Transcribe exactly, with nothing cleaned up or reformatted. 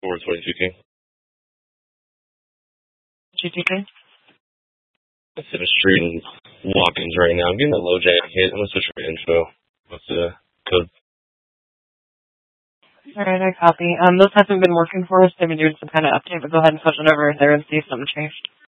four twenty-two King. G T K? I'm in the street and walk-ins right now. I'm getting a low jack hit. I'm going to switch my info. What's the code? Alright, I copy. Um, those haven't been working for us. They've been doing some kind of update, but go ahead and switch it over there and see if something changed.